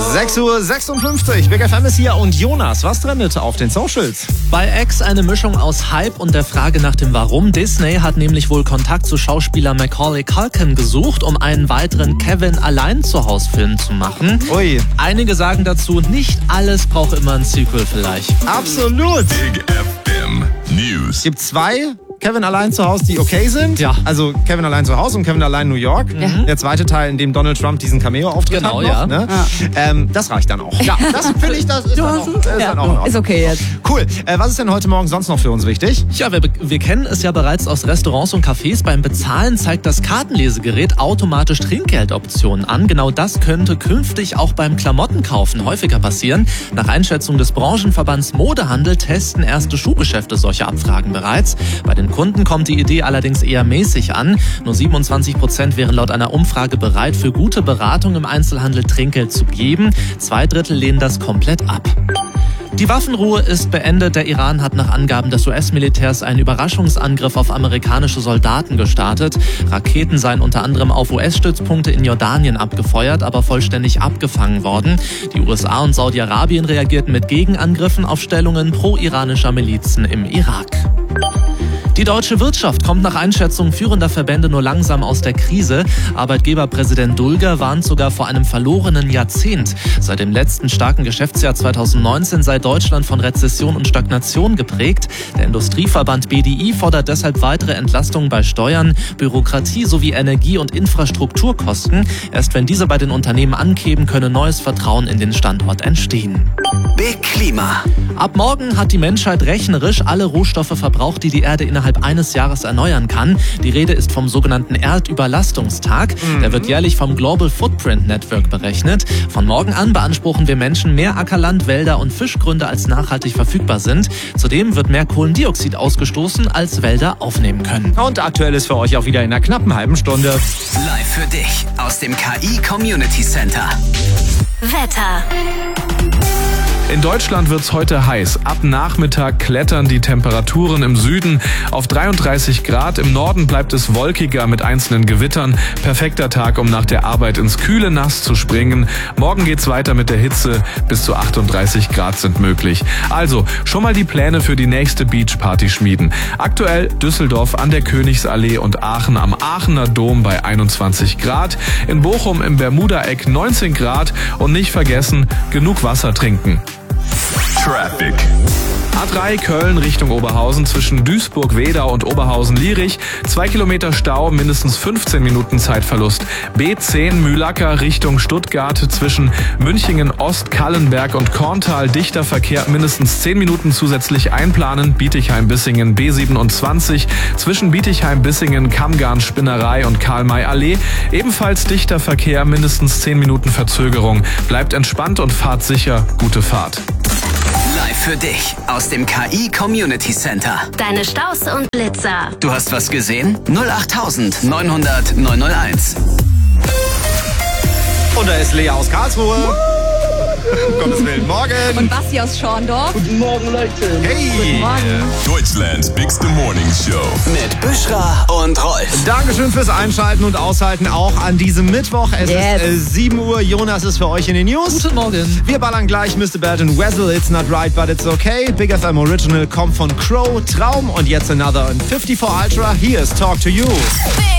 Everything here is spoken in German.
6:56 Uhr, Big FM ist hier und Jonas, was trendet auf den Socials? Bei X eine Mischung aus Hype und der Frage nach dem Warum. Disney hat nämlich wohl Kontakt zu Schauspieler Macaulay Culkin gesucht, um einen weiteren Kevin-Allein-zu-Haus-Film zu machen. Ui. Einige sagen dazu, nicht alles braucht immer ein Sequel vielleicht. Absolut. Big FM News. Es gibt zwei Kevin allein zu Hause, die okay sind. Ja. Also Kevin allein zu Hause und Kevin allein New York. Ja. Der zweite Teil, in dem Donald Trump diesen Cameo-Auftritt Genau, hat noch, ja. Ne? Das reicht dann auch. Ja, das finde ich, das ist dann auch, ist dann auch in Ordnung. Ist okay jetzt. Cool. Was ist denn heute Morgen sonst noch für uns wichtig? Ja, wir kennen es ja bereits aus Restaurants und Cafés. Beim Bezahlen zeigt das Kartenlesegerät automatisch Trinkgeldoptionen an. Genau das könnte künftig auch beim Klamottenkaufen häufiger passieren. Nach Einschätzung des Branchenverbands Modehandel testen erste Schuhgeschäfte solche Abfragen bereits. Bei den Kunden kommt die Idee allerdings eher mäßig an. Nur 27% wären laut einer Umfrage bereit, für gute Beratung im Einzelhandel Trinkgeld zu geben. 2/3 lehnen das komplett ab. Die Waffenruhe ist beendet. Der Iran hat nach Angaben des US-Militärs einen Überraschungsangriff auf amerikanische Soldaten gestartet. Raketen seien unter anderem auf US-Stützpunkte in Jordanien abgefeuert, aber vollständig abgefangen worden. Die USA und Saudi-Arabien reagierten mit Gegenangriffen auf Stellungen pro-iranischer Milizen im Irak. Die deutsche Wirtschaft kommt nach Einschätzung führender Verbände nur langsam aus der Krise. Arbeitgeberpräsident Dulger warnt sogar vor einem verlorenen Jahrzehnt. Seit dem letzten starken Geschäftsjahr 2019 sei Deutschland von Rezession und Stagnation geprägt. Der Industrieverband BDI fordert deshalb weitere Entlastungen bei Steuern, Bürokratie sowie Energie- und Infrastrukturkosten. Erst wenn diese bei den Unternehmen ankämen, könne neues Vertrauen in den Standort entstehen. Big Klima. Ab morgen hat die Menschheit rechnerisch alle Rohstoffe verbraucht, die die Erde innerhalb eines Jahres erneuern kann. Die Rede ist vom sogenannten Erdüberlastungstag. Der wird jährlich vom Global Footprint Network berechnet. Von morgen an beanspruchen wir Menschen mehr Ackerland, Wälder und Fischgründe, als nachhaltig verfügbar sind. Zudem wird mehr Kohlendioxid ausgestoßen, als Wälder aufnehmen können. Und aktuell ist für euch auch wieder in einer knappen halben Stunde. Live für dich aus dem KI Community Center. Wetter. In Deutschland wird's heute heiß. Ab Nachmittag klettern die Temperaturen im Süden auf 33 Grad. Im Norden bleibt es wolkiger mit einzelnen Gewittern. Perfekter Tag, um nach der Arbeit ins kühle Nass zu springen. Morgen geht's weiter mit der Hitze. Bis zu 38 Grad sind möglich. Also schon mal die Pläne für die nächste Beachparty schmieden. Aktuell Düsseldorf an der Königsallee und Aachen am Aachener Dom bei 21 Grad. In Bochum im Bermuda-Eck 19 Grad. Und nicht vergessen, genug Wasser trinken. Traffic. A3 Köln Richtung Oberhausen zwischen Duisburg-Wedau und Oberhausen-Lierich. 2 Kilometer Stau, mindestens 15 Minuten Zeitverlust. B10 Mühlacker Richtung Stuttgart zwischen Münchingen-Ost, Kallenberg und Korntal. Dichter Verkehr, mindestens 10 Minuten zusätzlich einplanen. Bietigheim-Bissingen B27 zwischen Bietigheim-Bissingen, Kammgarn-Spinnerei und Karl-May-Allee. Ebenfalls dichter Verkehr, mindestens 10 Minuten Verzögerung. Bleibt entspannt und fahrt sicher. Gute Fahrt. Live für dich aus dem KI Community Center. Deine Staus und Blitzer. Du hast was gesehen? 08000 900 901. Und da ist Lea aus Karlsruhe. Um Gottes Willen, morgen. Und Basti aus Schorndorf. Hey. Guten Morgen. Deutschlands Bigste Morning Show. Mit Büschra und Rolf. Dankeschön fürs Einschalten und Aushalten auch an diesem Mittwoch. Es ist 7 Uhr. Jonas ist für euch in den News. Guten Morgen. Wir ballern gleich Mr. Bad und Wessel. It's not right, but it's okay. Big FM Original kommt von Crow, Traum und jetzt Another und 54 Ultra. Hier ist Talk to You. Big